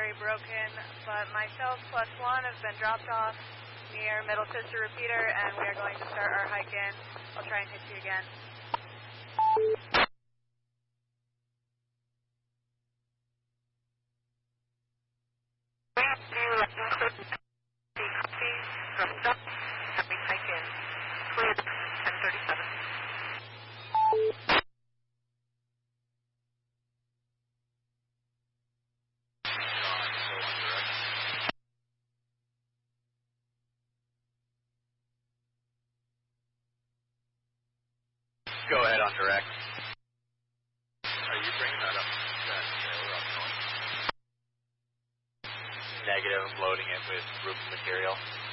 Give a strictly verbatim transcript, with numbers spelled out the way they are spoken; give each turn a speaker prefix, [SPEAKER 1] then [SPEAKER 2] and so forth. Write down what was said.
[SPEAKER 1] very broken, but myself plus one has been dropped off near Middle Sister Repeater, and we are going to start our hike in. I'll try and hit you again.
[SPEAKER 2] Go ahead on direct.
[SPEAKER 3] Are you bringing that up? That trailer up north?
[SPEAKER 2] Negative, I'm loading it with roof material.